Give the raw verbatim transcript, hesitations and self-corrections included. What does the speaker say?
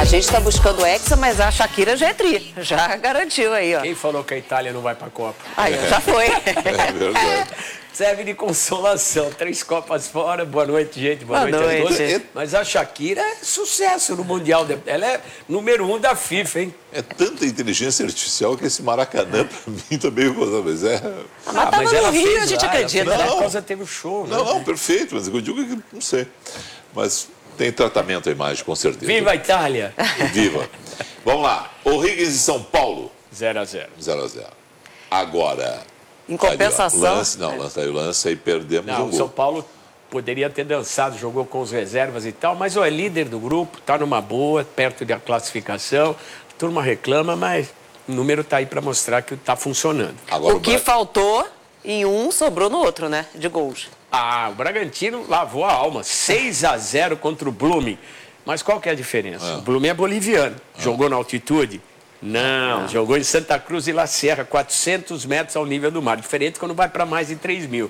gente está buscando o Hexa, mas a Shakira já é tri. Já garantiu aí, ó. Quem falou que a Itália não vai para a Copa? Aí, já foi. É verdade. Serve de consolação. Três Copas fora. Boa noite, gente. Boa, Boa noite a noite. todos. Mas a Shakira é sucesso no Mundial. Ela é número um da FIFA, hein? É tanta inteligência artificial que esse Maracanã, pra mim, também... Mas é... Mas tava no ela Rio, fez a gente lá, acredita, ela fez lá, né? por causa teve o show, né? Não, não, perfeito. Mas eu digo que não sei. Mas tem tratamento a imagem, com certeza. Viva a Itália! Viva! Vamos lá. O'Higgins e São Paulo. zero a zero. zero a zero. Agora... Em compensação... Ali, lance, não, lance, aí o lance aí perdemos Não, um o gol. São Paulo poderia ter dançado, jogou com os reservas e tal, mas ó, é líder do grupo, está numa boa, perto da classificação. A turma reclama, mas o número está aí para mostrar que está funcionando. Agora, O que Bra- faltou em um sobrou no outro, né? De gols. Ah, o Bragantino lavou a alma, seis a zero contra o Blooming. Mas qual que é a diferença? Ah. O Blooming é boliviano. Jogou na altitude? Não, jogou em Santa Cruz e La Serra, quatrocentos metros ao nível do mar. Diferente quando vai para mais de três mil.